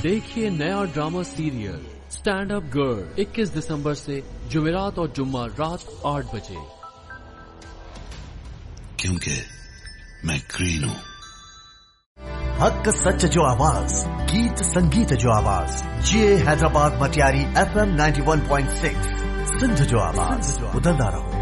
देखिए नया drama serial stand up girl 21 दिसंबर से जुमेरात और जुम्मा रात 8 बजे। क्योंकि मैं ग्रीन हूँ। हक सच जो आवाज, गीत संगीत जो आवाज, ये हैदराबाद मटियारी FM 91.6 सिंध जो आवाज, उधर रहो।